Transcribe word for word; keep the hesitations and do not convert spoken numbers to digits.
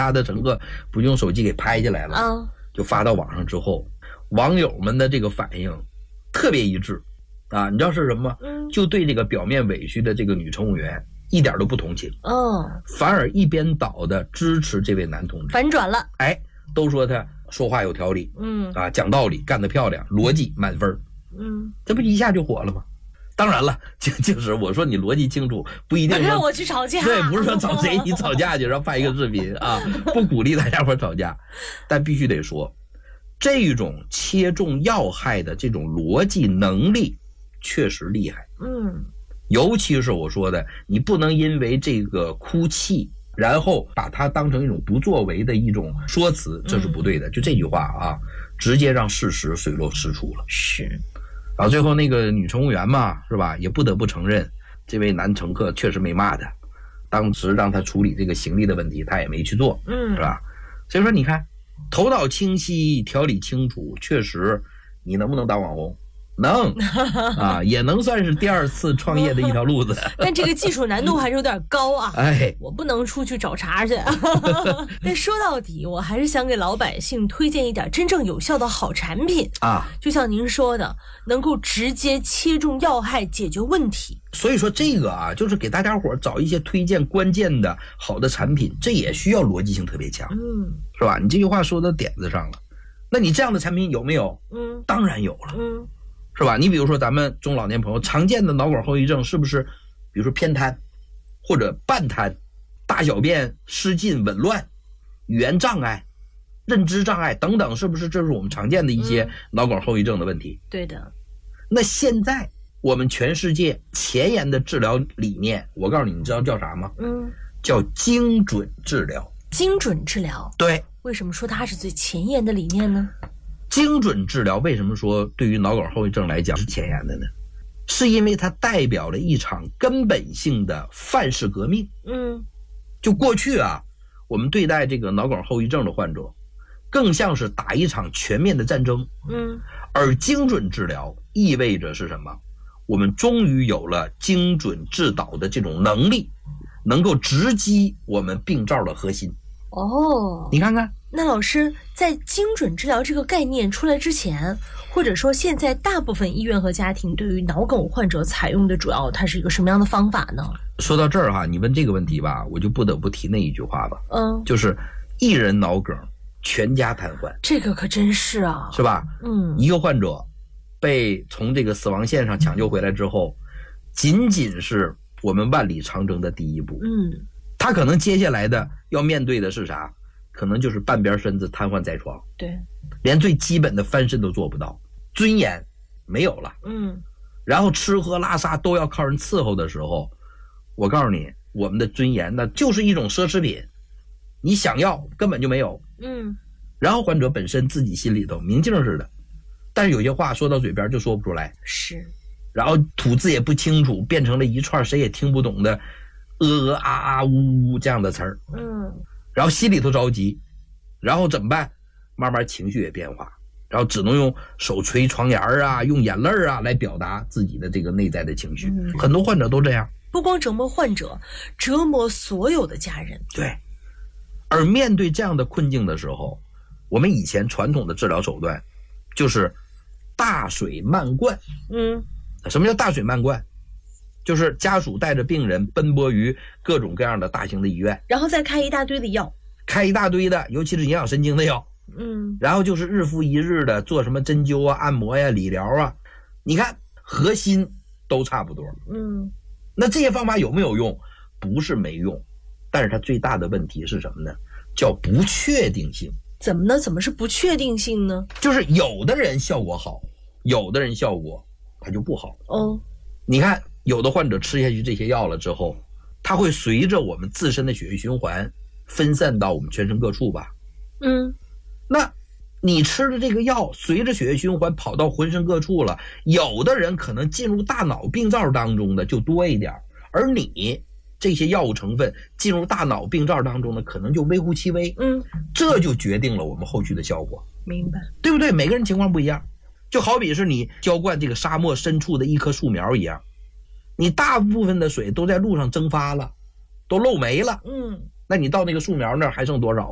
他的乘客不用手机给拍下来了， 啊， 就发到网上之后，网友们的这个反应特别一致啊！你知道是什么吗？ 嗯， 就对这个表面委屈的这个女乘务员一点都不同情， 哦， 反而一边倒的支持这位男同志， 反转了， 哎，都说他说话有条理， 嗯啊，讲道理，干得漂亮，逻辑满分， 嗯， 这不一下就火了吗？当然了，就就是我说你逻辑清楚，不一定说让我去吵架， 对，不是说找谁你吵架去，然后拍一个视频啊，不鼓励大家伙吵架，但必须得说，这种切中要害的这种逻辑能力确实厉害， 嗯， 尤其是我说的，你不能因为这个哭泣，然后把它当成一种不作为的一种说辞，这是不对的。就这句话啊，直接让事实水落石出了。 是。 然后最后那个女乘务员嘛，是吧？也不得不承认，这位男乘客确实没骂他，当时让他处理这个行李的问题，他也没去做， 嗯， 是吧？所以说你看，头脑清晰，条理清楚，确实，你能不能当网红？能啊，也能算是第二次创业的一条路子。 但这个技术难度还是有点高啊！ 哎， 我不能出去找茬去。但说到底，我还是想给老百姓推荐一点真正有效的好产品啊。 就像您说的，能够直接切中要害，解决问题。 所以说这个啊，就是给大家伙找一些推荐关键的好的产品，这也需要逻辑性特别强， 嗯， 是吧？你这句话说到点子上了。那你这样的产品有没有？ 嗯， 当然有了。 嗯。 是吧？你比如说咱们中老年朋友常见的脑管后遗症，是不是比如说偏瘫或者半瘫，大小便失禁紊乱，语言障碍，认知障碍等等，是不是这是我们常见的一些脑管后遗症的问题？ 嗯，对的。 那现在我们全世界前沿的治疗理念，我告诉你，你知道叫啥吗？ 嗯， 叫精准治疗。 精准治疗， 对。 为什么说它是最前沿的理念呢？ 精准治疗为什么说对于脑梗后遗症来讲是前沿的呢？是因为它代表了一场根本性的范式革命。 嗯， 就过去啊，我们对待这个脑梗后遗症的患者，更像是打一场全面的战争。 嗯， 而精准治疗意味着是什么？我们终于有了精准治导的这种能力，能够直击我们病灶的核心。 哦， 你看看。 那老师，在精准治疗这个概念出来之前，或者说现在大部分医院和家庭对于脑梗患者采用的主要它是一个什么样的方法呢？ 说到这儿哈，你问这个问题吧，我就不得不提那一句话吧， 嗯， 就是一人脑梗全家瘫痪， 这个可真是啊， 是吧？ 嗯， 一个患者被从这个死亡线上抢救回来之后，仅仅是我们万里长征的第一步， 嗯， 他可能接下来的要面对的是啥？可能就是半边身子瘫痪在床， 对， 连最基本的翻身都做不到，尊严没有了， 嗯， 然后吃喝拉撒都要靠人伺候的时候，我告诉你，我们的尊严那就是一种奢侈品，你想要根本就没有， 嗯， 然后患者本身自己心里头明镜似的，但是有些话说到嘴边就说不出来， 是， 然后吐字也不清楚，变成了一串谁也听不懂的呃呃啊啊呜呜这样的词儿， 嗯， 然后心里头着急，然后怎么办？慢慢情绪也变化，然后只能用手捶床沿啊，用眼泪啊来表达自己的这个内在的情绪。 嗯， 很多患者都这样， 不光折磨患者，折磨所有的家人。 对。而面对这样的困境的时候，我们以前传统的治疗手段就是大水漫灌。 嗯， 什么叫大水漫灌？就是家属带着病人奔波于各种各样的大型的医院， 然后再开一大堆的药， 开一大堆的，尤其是营养神经的药。 嗯， 然后就是日复一日的做什么针灸啊、按摩呀、理疗啊，你看核心都差不多。 嗯， 那这些方法有没有用？不是没用，但是它最大的问题是什么呢？叫不确定性。 怎么呢？怎么是不确定性呢？ 就是有的人效果好，有的人效果它就不好。 哦， 你看有的患者吃下去这些药了之后，它会随着我们自身的血液循环分散到我们全身各处吧。 嗯， 那你吃的这个药随着血液循环跑到浑身各处了，有的人可能进入大脑病灶当中的就多一点，而你这些药物成分进入大脑病灶当中的可能就微乎其微。 嗯， 这就决定了我们后续的效果。 明白， 对不对？每个人情况不一样，就好比是你浇灌这个沙漠深处的一棵树苗一样，你大部分的水都在路上蒸发了，都漏没了， 嗯， 那你到那个树苗那儿还剩多少？